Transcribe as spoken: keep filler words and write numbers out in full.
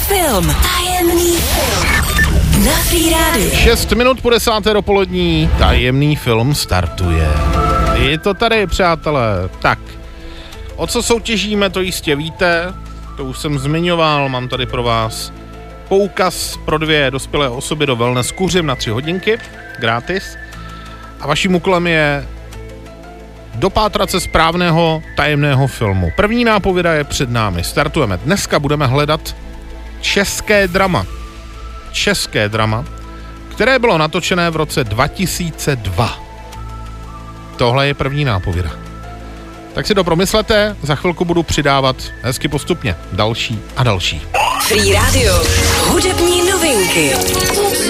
film. Tajemný film. Na Free Radio. Šest minut po desáté dopolední. Tajemný film startuje. Je to tady, přátelé. Tak, o co soutěžíme, to jistě víte. To už jsem zmiňoval, mám tady pro vás poukaz pro dvě dospělé osoby do wellness kuřim na tři hodinky. Gratis. A vaším úkolem je dopátrat se správného tajemného filmu. První nápověda je před námi. Startujeme. Dneska budeme hledat české drama. České drama, které bylo natočené v roce dva tisíce dva. Tohle je první nápověda. Tak si to promyslete, za chvilku budu přidávat hezky postupně další a další. Free Radio. Hudební novinky.